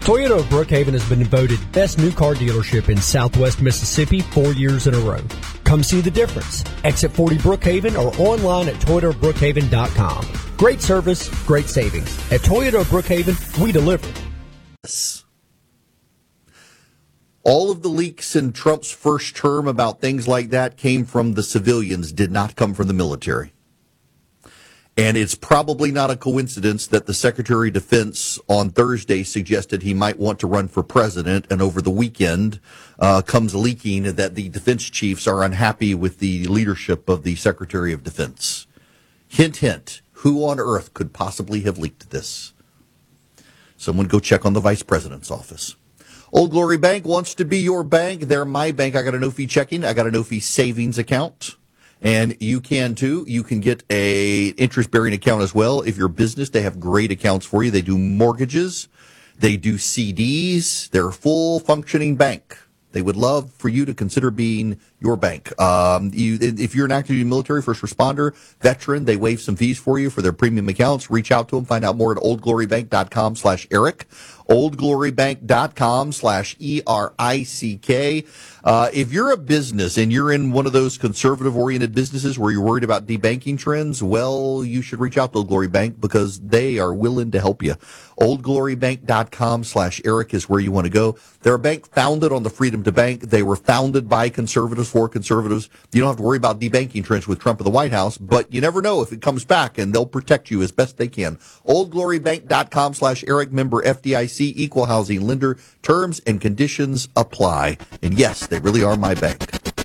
Toyota of Brookhaven has been voted best new car dealership in Southwest Mississippi 4 years in a row. Come see the difference. Exit 40 Brookhaven or online at ToyotaofBrookhaven.com. Great service, great savings. At Toyota of Brookhaven, we deliver. All of the leaks in Trump's first term about things like that came from the civilians, did not come from the military. And it's probably not a coincidence that the Secretary of Defense on Thursday suggested he might want to run for president, and over the weekend comes leaking that the defense chiefs are unhappy with the leadership of the Secretary of Defense. Hint, hint, who on earth could possibly have leaked this? Someone go check on the vice president's office. Old Glory Bank wants to be your bank. They're my bank. I got a no-fee checking. I got a no-fee savings account. And you can too. You can get a interest-bearing account as well. If you're a business, they have great accounts for you. They do mortgages. They do CDs. They're a full functioning bank. They would love for you to consider being your bank. If you're an active duty military, first responder, veteran, they waive some fees for you for their premium accounts. Reach out to them. Find out more at oldglorybank.com/Eric. oldglorybank.com/ERICK. If you're a business and you're in one of those conservative-oriented businesses where you're worried about debanking trends, well, you should reach out to Old Glory Bank because they are willing to help you. oldglorybank.com/Eric is where you want to go. They're a bank founded on the freedom to bank. They were founded by conservatives for conservatives. You don't have to worry about debanking trends with Trump in the White House, but you never know if it comes back, and they'll protect you as best they can. oldglorybank.com/Eric, member FDIC, equal housing lender. Terms and conditions apply. And yes, they really are my bank.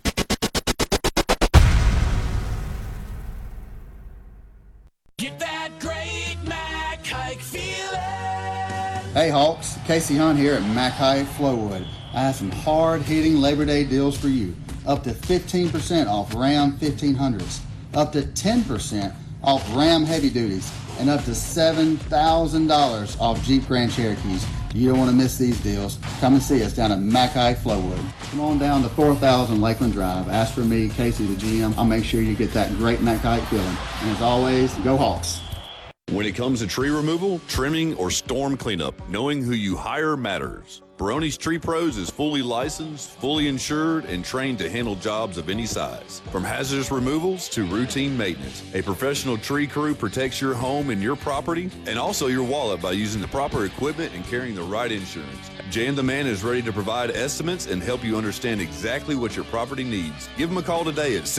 Get that great Mac Hike feeling. Hey Hawks, Casey Hunt here at Mac Hike Flowwood. I have some hard-hitting Labor Day deals for you. Up to 15% off Ram 1500s, up to 10% off Ram Heavy Duties, and up to $7,000 off Jeep Grand Cherokees. You don't want to miss these deals. Come and see us down at Mackay Flowwood. Come on down to 4000 Lakeland Drive. Ask for me, Casey the GM. I'll make sure you get that great Mackay feeling. And as always, go Hawks. When it comes to tree removal, trimming, or storm cleanup, knowing who you hire matters. Barone's Tree Pros is fully licensed, fully insured, and trained to handle jobs of any size. From hazardous removals to routine maintenance, a professional tree crew protects your home and your property, and also your wallet by using the proper equipment and carrying the right insurance. Jan the Man is ready to provide estimates and help you understand exactly what your property needs. Give him a call today at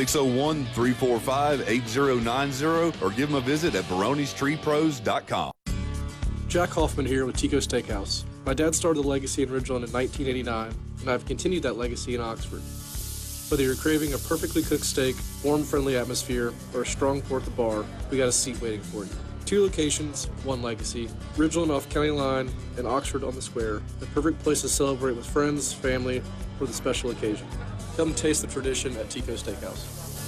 601-345-8090 or give him a visit at baronestreepros.com. Jack Hoffman here with Tico Steakhouse. My dad started the legacy in Ridgeland in 1989, and I've continued that legacy in Oxford. Whether you're craving a perfectly cooked steak, warm, friendly atmosphere, or a strong pour at the bar, we got a seat waiting for you. 2 locations, 1 legacy. Ridgeland off County Line and Oxford on the Square. The perfect place to celebrate with friends, family, or the special occasion. Come taste the tradition at Tico Steakhouse.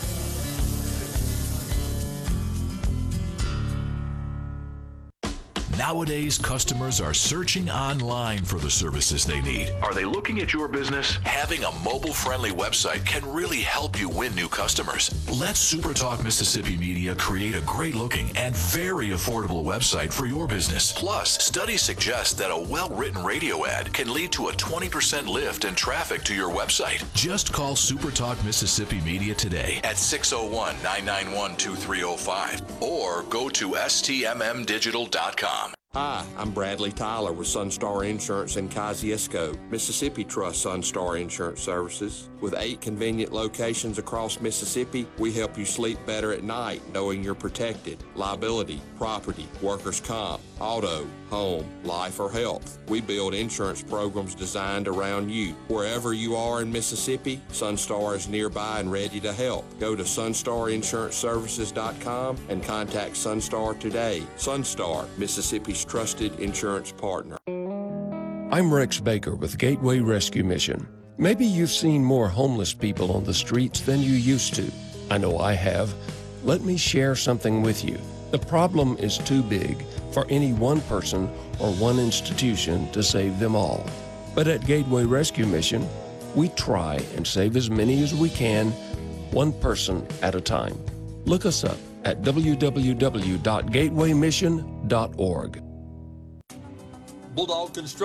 Nowadays, customers are searching online for the services they need. Are they looking at your business? Having a mobile-friendly website can really help you win new customers. Let SuperTalk Mississippi Media create a great-looking and very affordable website for your business. Plus, studies suggest that a well-written radio ad can lead to a 20% lift in traffic to your website. Just call SuperTalk Mississippi Media today at 601-991-2305 or go to stmmdigital.com. Hi, I'm Bradley Tyler with Sunstar Insurance in Kosciuszko. Mississippi trusts Sunstar Insurance Services. With 8 convenient locations across Mississippi, we help you sleep better at night knowing you're protected. Liability, property, workers' comp, auto, home, life, or health. We build insurance programs designed around you. Wherever you are in Mississippi, Sunstar is nearby and ready to help. Go to sunstarinsuranceservices.com and contact Sunstar today. Sunstar, Mississippi's trusted insurance partner. I'm Rex Baker with Gateway Rescue Mission. Maybe you've seen more homeless people on the streets than you used to. I know I have. Let me share something with you. The problem is too big for any one person or one institution to save them all. But at Gateway Rescue Mission, we try and save as many as we can, one person at a time. Look us up at www.gatewaymission.org. Bulldog Construction